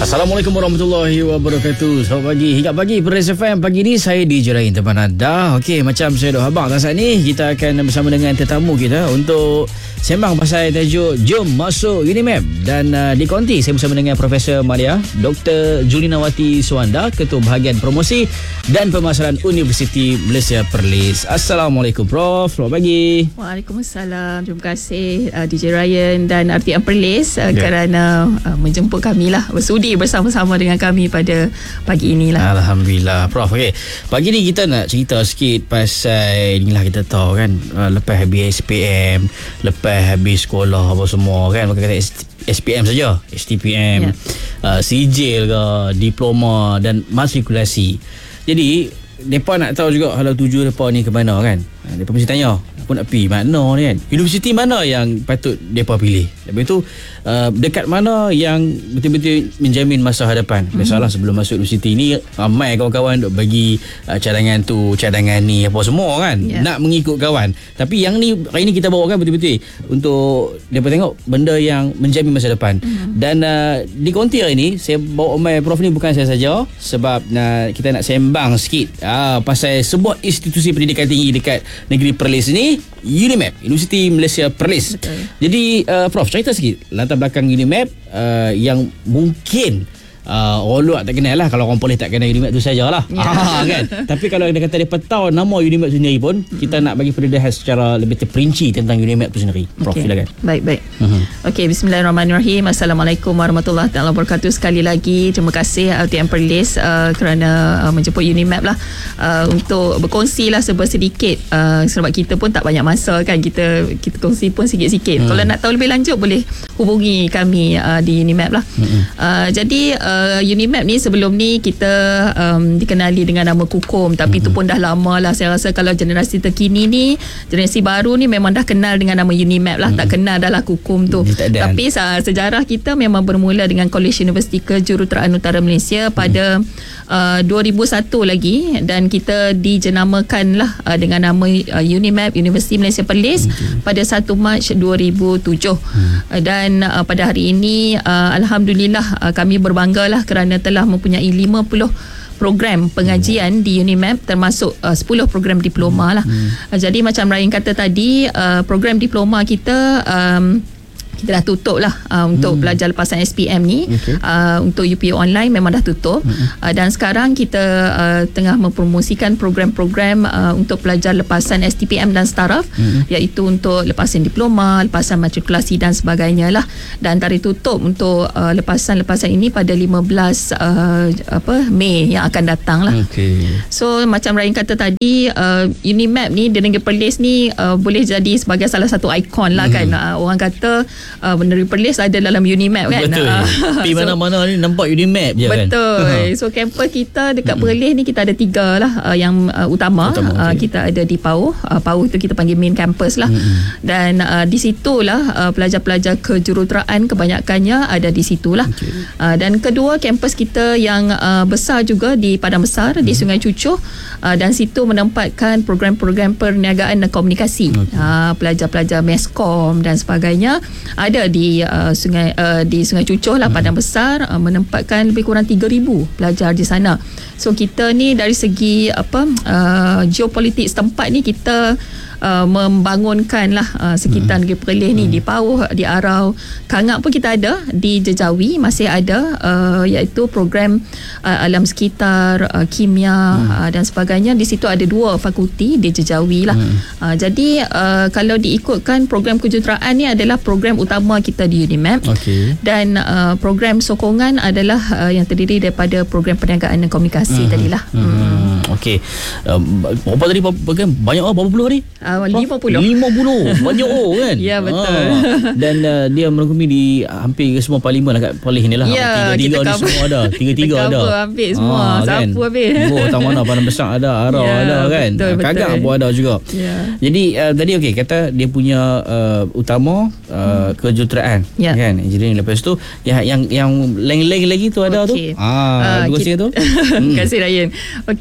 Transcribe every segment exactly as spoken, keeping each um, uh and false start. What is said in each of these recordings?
Assalamualaikum warahmatullahi wabarakatuh. Selamat pagi. Hingga pagi Perlis F M. Pagi ni saya D J Ryan teman anda. Okey, macam saya dah abang saat ni, kita akan bersama dengan tetamu kita untuk sembang pasal tajuk Jom Masuk Unimap. Dan uh, di konti saya bersama dengan Profesor Malia, Doktor Julinawati Suwanda, Ketua Bahagian Promosi dan Pemasaran Universiti Malaysia Perlis. Assalamualaikum Prof. Selamat pagi. Waalaikumsalam. Terima kasih uh, D J Ryan dan R T M Perlis uh, yeah. kerana uh, menjemput kami lah, bersudi bersama-sama dengan kami pada pagi inilah. Alhamdulillah Prof. Okey, pagi ni kita nak cerita sikit pasal inilah, kita tahu kan, uh, lepas habis S P M, lepas habis sekolah apa semua kan, bukan kata S P M saja, S T P M, yeah. uh, sijil ke, diploma dan matrikulasi. Jadi mereka nak tahu juga halau tuju mereka ni ke mana kan. Mereka mesti tanya, aku nak pergi mana ni kan, universiti mana yang patut mereka pilih. Lepas tu uh, dekat mana yang betul-betul menjamin masa hadapan. Mm-hmm. Biasalah sebelum masuk universiti ni ramai kawan-kawan duk bagi uh, cadangan tu, cadangan ni apa semua kan, yeah. nak mengikut kawan. Tapi yang ni hari ni kita bawakan betul-betul untuk mereka tengok benda yang menjamin masa depan. Mm-hmm. Dan uh, di konti hari ni saya bawa Omai Prof ni bukan saya saja, sebab uh, kita nak sembang sikit uh, pasal sebuah institusi pendidikan tinggi dekat negeri Perlis ni, Unimap, Universiti Malaysia Perlis. Betul. Jadi uh, Prof, cerita sikit latar belakang Unimap uh, yang mungkin uh, orang luar tak kenal lah. Kalau orang Perlis tak kenal Unimap tu sajalah, yeah. ah, kan. Tapi kalau dia kata dia tahu nama Unimap sendiri pun, mm-hmm. kita nak bagi pendedahan secara lebih terperinci tentang Unimap tu sendiri. Prof, okay. silakan. Baik, baik. Uh-huh. Okey, bismillahirrahmanirrahim. Assalamualaikum warahmatullahi wabarakatuh. Sekali lagi terima kasih R T M Perlis uh, kerana uh, menjemput Unimap lah uh, untuk berkongsi lah sedikit uh, sebab kita pun tak banyak masa kan, kita kita kongsi pun sikit-sikit. Hmm. Kalau nak tahu lebih lanjut boleh hubungi kami uh, di Unimap lah. Hmm. Uh, jadi uh, Unimap ni sebelum ni kita um, dikenali dengan nama Kukum, tapi itu hmm. pun dah lama lah. Saya rasa kalau generasi terkini ni, generasi baru ni memang dah kenal dengan nama Unimap lah, hmm. tak kenal dah lah Kukum tu. Tapi uh, sejarah kita memang bermula dengan Kolej Universiti Kejuruteraan Utara Malaysia pada hmm. uh, dua ribu satu lagi, dan kita dijenamakan lah uh, dengan nama uh, Unimap, Universiti Malaysia Perlis, hmm. pada satu Mac dua ribu tujuh. hmm. uh, dan uh, pada hari ini uh, Alhamdulillah uh, kami berbangga lah kerana telah mempunyai lima puluh program pengajian hmm. di Unimap, termasuk uh, sepuluh program diploma lah. hmm. uh, jadi macam Ryan kata tadi, uh, program diploma kita um, kita dah tutup lah uh, untuk hmm. belajar lepasan S P M ni. Okay. Uh, untuk U P U online memang dah tutup. hmm. uh, dan sekarang kita uh, tengah mempromosikan program-program uh, untuk pelajar lepasan S T P M dan Staraf, hmm. iaitu untuk lepasan diploma, lepasan matrikulasi dan sebagainya lah. Dan tarikh tutup untuk uh, lepasan-lepasan ini pada lima belas uh, apa Mei yang akan datang lah. Okay. So macam Ryan kata tadi, uh, Unimap ni di negeri Perlis ni uh, boleh jadi sebagai salah satu ikon lah. hmm. kan. Uh, orang kata Uh, Negeri Perlis ada dalam Unimap kan. Betul. Pergi uh, mana-mana ni nampak Unimap je. Betul. kan. Betul. So kampus kita dekat mm-hmm. Perlis ni kita ada tiga lah uh, yang uh, utama. utama uh, okay. Kita ada di Pauh. Uh, Pauh tu kita panggil main campus lah. Mm-hmm. Dan uh, di situlah uh, pelajar-pelajar kejuruteraan kebanyakannya ada di situlah. Okay. Uh, dan kedua, kampus kita yang uh, besar juga di Padang Besar, mm-hmm. di Sungai Cucuh, uh, dan situ menempatkan program-program perniagaan dan komunikasi. Okay. Uh, pelajar-pelajar meskom dan sebagainya ada di uh, sungai uh, di Sungai Cucuh lah, Padang Besar, uh, menempatkan lebih kurang tiga ribu pelajar di sana. So kita ni dari segi apa uh, geopolitik setempat ni, kita Uh, membangunkan lah uh, sekitar hmm. negeri Perlis ni. hmm. Di Pauh, di Arau, Kangak pun kita ada, di Jejawi masih ada, uh, iaitu program uh, alam sekitar, uh, kimia, hmm. uh, dan sebagainya. Di situ ada dua fakulti di Jejawi lah. hmm. uh, jadi uh, kalau diikutkan, program kejuruteraan ni adalah program utama kita di Unimap. Okay. Dan uh, program sokongan adalah uh, yang terdiri daripada program perniagaan dan komunikasi. hmm. tadilah. hmm. hmm. Okey. Um, berapa tadi program? Banyak lah, berapa puluh ni? Uh, lima puluh. lima puluh. Banyak oh kan? Ya, betul. Ah. Dan uh, dia merangkumi di hampir semua parlimen lah kat Perlis ni lah. Ya, tiga-tiga ni semua ada. Tiga-tiga ada. Kita hampir semua. Ah, Sapu kan? Habis. Oh, tak mana, Padang Besar ada, Arau ya, ada kan? Betul, betul. Kagak pun ada juga. Ya. Jadi uh, tadi okey, kata dia punya uh, utama uh, hmm. kejuruteraan. Ya. Kan? Jadi lepas tu yang yang yang lain-lain lagi tu ada okay. tu. Ah, uh, dua kita, tu. Terima kasih Ryan. Okey, kita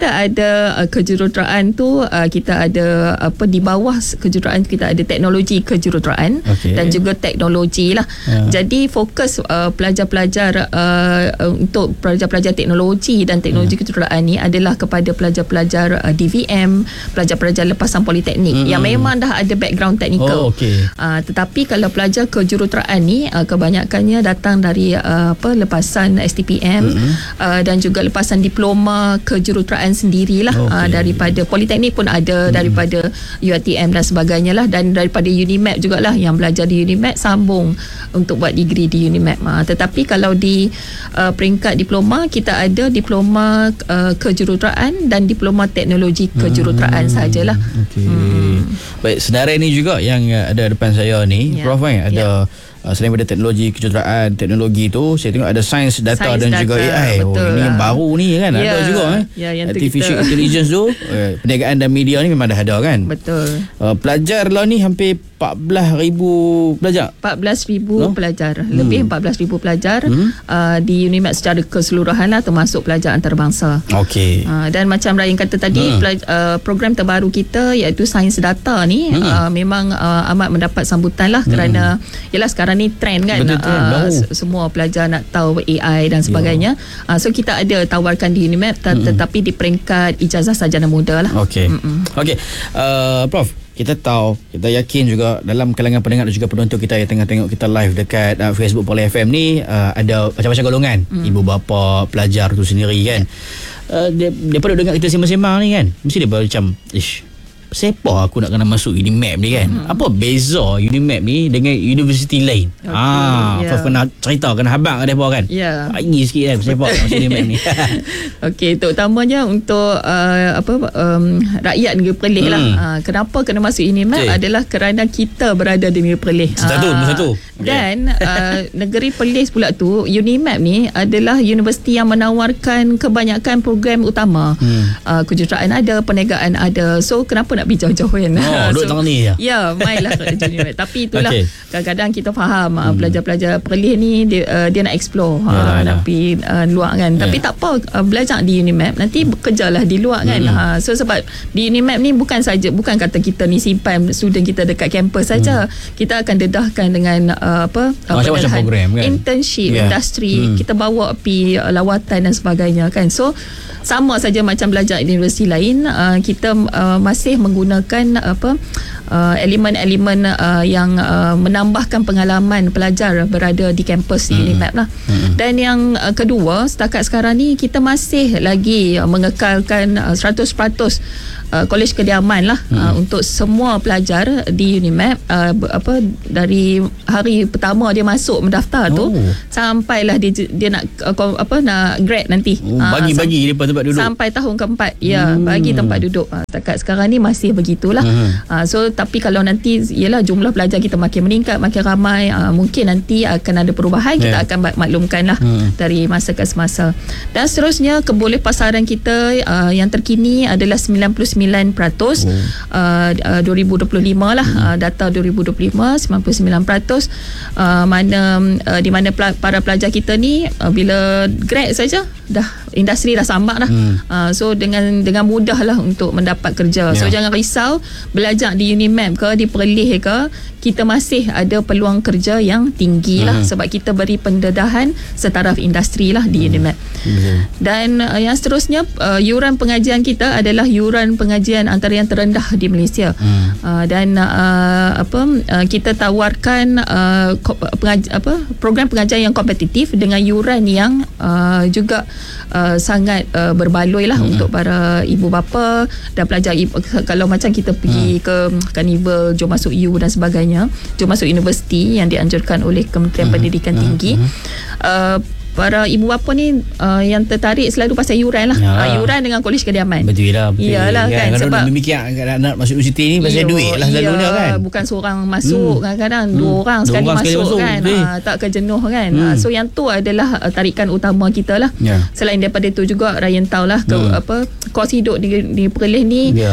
kita ada uh, kejuruteraan tu uh, kita ada apa di bawah kejuruteraan kita ada teknologi kejuruteraan okay. dan juga teknologi lah. Ya. Jadi fokus uh, pelajar-pelajar uh, untuk pelajar-pelajar teknologi dan teknologi hmm. kejuruteraan ni adalah kepada pelajar-pelajar uh, D V M, pelajar-pelajar lepasan politeknik hmm. yang memang dah ada background teknikal. Oh, okay. uh, tetapi kalau pelajar kejuruteraan ni uh, kebanyakannya datang dari uh, apa lepasan S T P M hmm. uh, dan juga lepasan diploma kejuruteraan sendirilah. Okay. Uh, daripada politeknik pun ada, hmm. daripada U I T M dan sebagainya lah, dan daripada UNIMAP jugalah yang belajar di UNIMAP sambung untuk buat degree di UNIMAP. Uh, tetapi kalau di uh, peringkat diploma kita ada diploma uh, kejuruteraan dan diploma teknologi kejuruteraan hmm. sahajalah. Okay. Hmm. Baik, sedara ini juga yang ada depan saya ni, yeah. Prof kan, ada yeah. Uh, selain daripada teknologi kejuruteraan, teknologi tu saya tengok ada sains data Science dan data, juga A I. Oh, ini yang baru ni kan, yeah. ada juga eh. Yeah, yang artificial kita... intelligence tu, uh, perniagaan dan media ni memang dah ada kan. Betul. Uh, pelajar lah ni hampir empat belas ribu pelajar. empat belas ribu no? pelajar. Hmm. Lebih empat belas ribu pelajar hmm. uh, di UNIMAP secara keseluruhan lah, termasuk pelajar antarabangsa. Okey. Uh, dan macam Ryan kata tadi, hmm. pelaj- uh, program terbaru kita iaitu sains data ni hmm. uh, memang uh, amat mendapat sambutan lah, hmm. kerana yalah sekarang ni trend kan. Uh, semua pelajar nak tahu A I dan sebagainya. Yeah. Uh, so kita ada tawarkan di UNIMAP t- mm-hmm. tetapi di peringkat ijazah sarjana muda lah. Okey. Okey. Uh, Prof, kita tahu, kita yakin juga dalam kalangan pendengar dan juga penonton kita yang tengah tengok kita live dekat uh, Facebook Poly F M ni, uh, ada macam-macam golongan. Mm. Ibu bapa, pelajar tu sendiri kan. Uh, dia, dia pada dengar kita sembang-sembang ni kan, mesti dia macam, ish, siapa aku nak kena masuk UNIMAP ni kan? Hmm. Apa beza UNIMAP ni dengan universiti lain? Okay, ah, yeah. Prof kena cerita, kena habang kat mereka kan? Ya. Yeah. Bagi sikit kan siapa nak masuk UNIMAP ni. Okey, terutamanya untuk uh, apa um, rakyat negeri Perlis hmm. lah. Uh, kenapa kena masuk UNIMAP okay. adalah kerana kita berada di negeri Perlis. Satu, uh, satu. Okay. Dan uh, negeri Perlis pula tu, UNIMAP ni adalah universiti yang menawarkan kebanyakan program utama. Hmm. Uh, kejuruteraan ada, perniagaan ada. So kenapa nak pergi jauh-jauh kan? Oh, duduk so, tangan ni je. Ya, mainlah kat UNIMAP. Tapi itulah okay. kadang-kadang kita faham hmm. pelajar-pelajar Perlis ni dia, uh, dia nak explore, ha, nak pergi uh, luar kan. Yeah. Tapi tak apa, uh, belajar di UNIMAP nanti bekerjalah di luar kan. Hmm. Ha, so sebab di UNIMAP ni bukan saja, bukan kata kita ni simpan student kita dekat kampus saja. Hmm. Kita akan dedahkan dengan uh, apa? Macam-macam program kan. Internship, yeah. industri, hmm. kita bawa pergi uh, lawatan dan sebagainya kan. So sama saja macam belajar di universiti lain, uh, kita uh, masih menggunakan apa uh, elemen-elemen uh, yang uh, menambahkan pengalaman pelajar berada di kampus di mm-hmm. UNIMAP lah. Mm-hmm. Dan yang uh, kedua, setakat sekarang ni kita masih lagi uh, mengekalkan uh, seratus peratus Uh, kolej kediaman lah hmm. uh, untuk semua pelajar di UNIMAP, uh, apa dari hari pertama dia masuk mendaftar oh. tu sampailah dia dia nak uh, apa nak grad nanti oh, bagi-bagi uh, sam- tempat duduk sampai tahun keempat ya hmm. bagi tempat duduk. Uh, setakat sekarang ni masih begitulah. Hmm. Uh, so tapi kalau nanti ialah jumlah pelajar kita makin meningkat, makin ramai, uh, mungkin nanti akan ada perubahan, yeah. kita akan maklumkanlah hmm. dari masa ke semasa. Dan seterusnya kebolehpasaran kita uh, yang terkini adalah sembilan puluh sembilan peratus oh. uh, uh, dua ribu dua puluh lima lah, hmm. uh, data dua ribu dua puluh lima sembilan puluh sembilan peratus uh, mana uh, di mana pel- para pelajar kita ni uh, bila grad saja dah industri dah sambak dah. Hmm. Uh, so dengan dengan mudah lah untuk mendapat kerja. Yeah. So jangan risau, belajar di UNIMAP ke di Perlis ke, kita masih ada peluang kerja yang tinggi lah, hmm. sebab kita beri pendedahan setaraf industri lah di hmm. UNIMAP. Hmm. Dan uh, yang seterusnya, uh, yuran pengajian kita adalah yuran pengajian antara yang terendah di Malaysia. Hmm. Uh, dan uh, apa uh, kita tawarkan uh, pengaj- apa program pengajian yang kompetitif dengan yuran yang uh, juga uh, sangat uh, berbaloi lah hmm. untuk para ibu bapa dan pelajar. Kalau macam kita pergi hmm. ke Carnival, jom masuk U dan sebagainya, jom masuk universiti yang dianjurkan oleh Kementerian hmm. Pendidikan hmm. Tinggi, uh, para ibu bapa ni uh, yang tertarik selalu pasal yuran lah. Ya. Uh, yuran dengan kolej kediaman. Betul lah. Betul. Iyalah kan, kan sebab memikir nak masuk universiti ni pasal iyo, duit lah selalunya iya, kan. Bukan seorang masuk, hmm. kadang-kadang hmm. dua orang dua sekali orang masuk, masuk kan. Uh, tak kejenuh kan. Hmm. Uh, so yang tu adalah uh, tarikan utama kita lah. Ya. Selain daripada tu juga Ryan tahu lah ke, hmm. apa kos hidup di, di Perlis ni. Ya.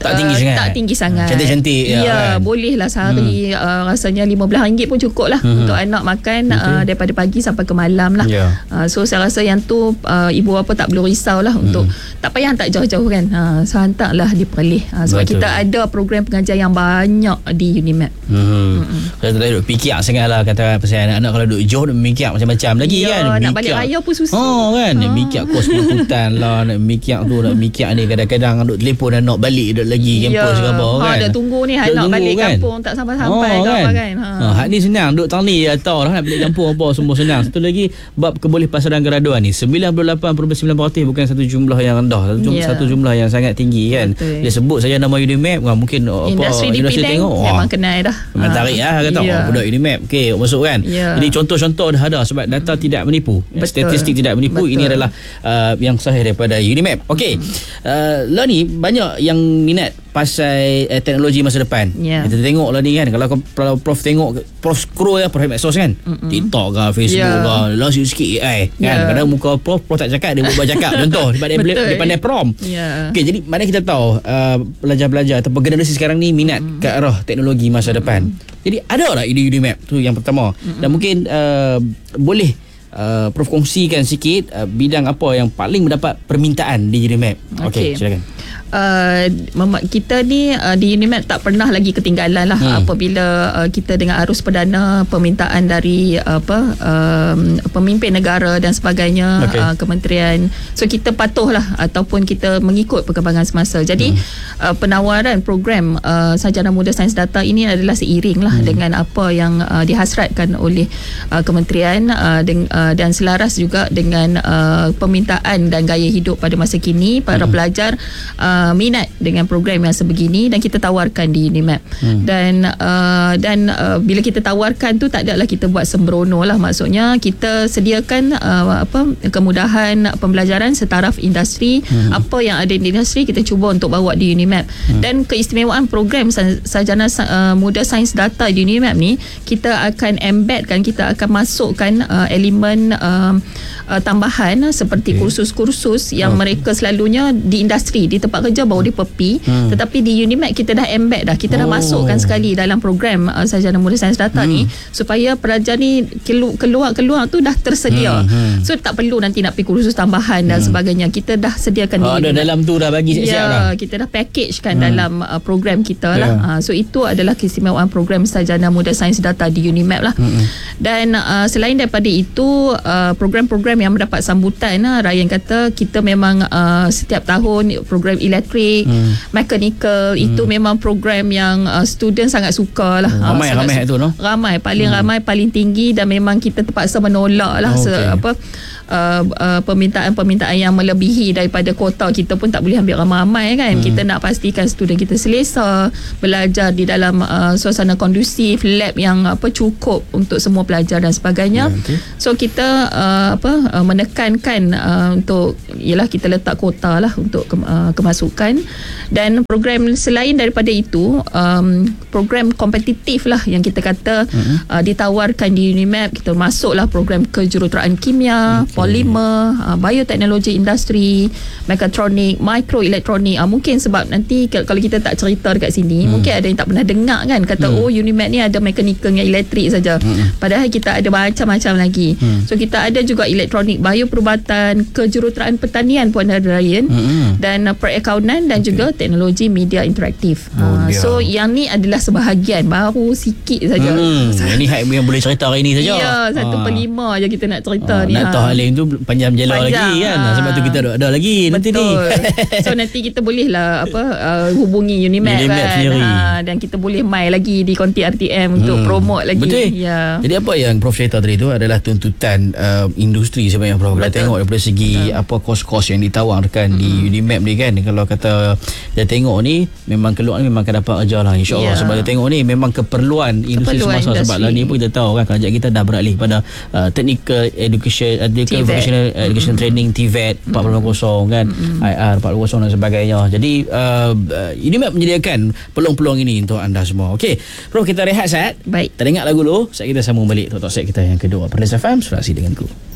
Tak tinggi sangat. Tak tinggi sangat. Cantik-cantik ya, ya, kan? boleh lah sehari hmm. uh, rasanya lima belas ringgit pun cukup lah hmm. untuk anak makan uh, daripada pagi sampai ke malam lah. Ya. Uh, so saya rasa yang tu uh, ibu bapa tak perlu risau lah hmm. untuk tak payah hantar jauh-jauh kan. Uh, so hantarlah di Perlis. Uh, sebab Betul. kita ada program pengajar yang banyak di Unimap. Hmm. Hmm. Kalau tak duduk fikir sangat lah kata pasal anak-anak kalau duduk jauh duduk mikir macam-macam lagi ya, kan. Nak balik raya pun susah. Oh kan, nak mikir kos penjemputan lah, nak mikir tu, nak mikir ni, kadang-kadang duduk telefon dan nak balik duduk lagi kampus ke apa kan. Ha, dah tunggu ni nak tunggu, balik kan? kampung tak sampai-sampai oh, ke kan? apa kan. Ha. Ha, hak ni senang duduk tali tahu lah nak balik kampung apa semua senang. Satu lagi bab keboleh pasaran graduan ni sembilan puluh lapan perpuluhan sembilan peratus bukan satu jumlah yang rendah, satu, yeah. satu jumlah yang sangat tinggi kan. Betul. Dia sebut saja nama Unimap kan, mungkin industri apa industri tengok memang kenal dah. Memang tarik lah kata yeah. oh budak Unimap okey masuk kan. Yeah. Jadi contoh-contoh dah ada sebab data tidak menipu. Betul. Statistik tidak menipu. Betul. Ini adalah uh, yang sahih daripada Unimap. Okey. Hmm. Uh, lah ni banyak yang minat pasal eh, teknologi masa depan. Yeah. Kita tengok lah ni kan, kalau, kalau Prof tengok, Prof scroll ya Prof medsos kan, Mm-mm. TikTok ke Facebook yeah. ke, langsung sikit A I kan. Yeah. Kadang muka Prof Prof tak cakap, dia buat cakap contoh sebab dia, dia pandai prompt. Yeah. Okey, jadi mana kita tahu uh, pelajar-pelajar atau generasi sekarang ni minat mm. ke arah teknologi masa depan. Mm. Jadi ada lah ide Unimap tu yang pertama. Mm-mm. Dan mungkin uh, boleh uh, Prof kongsikan sikit uh, bidang apa yang paling mendapat permintaan di Unimap. Okey, okay, silakan. Uh, kita ni uh, di Unimap tak pernah lagi ketinggalan lah hmm. apabila uh, kita dengan arus perdana permintaan dari uh, apa um, pemimpin negara dan sebagainya, okay. uh, kementerian, so kita patuh lah ataupun kita mengikut perkembangan semasa. Jadi hmm. uh, penawaran program uh, Sarjana Muda Sains Data ini adalah seiring lah hmm. dengan apa yang uh, dihasratkan oleh uh, kementerian uh, deng, uh, dan selaras juga dengan uh, permintaan dan gaya hidup pada masa kini. Para hmm. pelajar uh, Uh, minat dengan program yang sebegini dan kita tawarkan di Unimap. Hmm. Dan uh, dan uh, bila kita tawarkan tu tak adalah kita buat sembrono lah, maksudnya kita sediakan uh, apa kemudahan pembelajaran setaraf industri. Hmm. Apa yang ada di industri kita cuba untuk bawa di Unimap. Hmm. Dan keistimewaan program Sarjana uh, Muda Sains Data di Unimap ni, kita akan embedkan, kita akan masukkan uh, elemen uh, uh, tambahan seperti okay. kursus-kursus yang oh. mereka selalunya di industri, di tempat kerja baru dia perpi, hmm. tetapi di Unimap kita dah embed dah, kita dah oh. masukkan sekali dalam program uh, Sarjana Muda Sains Data hmm. ni, supaya pelajar ni keluar-keluar tu dah tersedia. Hmm. Hmm. So tak perlu nanti nak pergi kursus tambahan hmm. dan sebagainya, kita dah sediakan oh, di ada dalam tu dah bagi siap-siap ya, dah. Kita dah packagekan hmm. dalam uh, program kita yeah. lah. Uh, so itu adalah keistimewaan program Sarjana Muda Sains Data di Unimap lah. Hmm. Dan uh, selain daripada itu, uh, program-program yang mendapat sambutan, uh, Ryan kata kita memang uh, setiap tahun program elektrik, hmm. mechanical, hmm. itu memang program yang uh, student sangat suka lah. Hmm. Ramai, uh, ramai itu no? Ramai, paling hmm. ramai, paling tinggi, dan memang kita terpaksa menolak lah. Oh, okay. se, apa Uh, uh, permintaan-permintaan yang melebihi daripada kuota kita pun tak boleh ambil ramai-ramai kan. Hmm. Kita nak pastikan student kita selesa, belajar di dalam uh, suasana kondusif, lab yang apa cukup untuk semua pelajar dan sebagainya. Yeah, okay. So kita uh, apa uh, menekankan uh, untuk ialah kita letak kuota lah untuk ke, uh, kemasukan. Dan program selain daripada itu, um, program kompetitif lah yang kita kata hmm. uh, ditawarkan di Unimap. Kita masuklah program kejuruteraan kimia, okay. polimer, uh, bioteknologi industri, mekatronik, mikroelektronik. Uh, mungkin sebab nanti kalau kita tak cerita dekat sini, hmm. mungkin ada yang tak pernah dengar kan, kata hmm. oh Unimap ni ada mekanikal dengan elektrik saja. Hmm. Padahal kita ada macam-macam lagi. Hmm. So kita ada juga elektronik, bioperubatan, kejuruteraan pertanian pun ada Ryan, hmm. dan uh, perakaunan dan okay. juga teknologi media interaktif. Oh, uh, so yang ni adalah sebahagian, baru sikit saja. Hmm. Ini hype yang boleh cerita hari ni saja. Ya, satu per lima je kita nak cerita ah, ni. Nak tahu hal tu panjang jela lagi kan. Ha. Sebab tu kita ada, ada lagi nanti ni. So nanti kita bolehlah apa uh, hubungi Unimap kan. Ha, dan kita boleh mai lagi di konti R T M untuk hmm. promote lagi. Betul. Ya. Jadi apa yang Prof cerita tadi tu adalah tuntutan uh, industri sebenarnya Prof. Kalau tengok daripada segi Betul. apa kos-kos yang ditawarkan hmm. di Unimap ni kan. Kalau kata dia tengok ni memang keluar ni memang akan dapat kerja lah insya-Allah. Yeah. Sebab dia tengok ni memang keperluan industri keperluan semasa industri. Sebab lah ni pun kita tahu kan kerajaan kita dah beralih pada uh, technical education, uh, vocational uh, education mm-hmm. training T V E T mm-hmm. empat puluh kan, mm-hmm. I R empat puluh dan sebagainya. Jadi uh, Unimap menyediakan peluang-peluang ini untuk anda semua. Okey, Prof, kita rehat saat. Baik. Teringat lagu dulu, saat kita sambung balik Tok Tok Set kita yang kedua. Perlis F M, surasi denganku.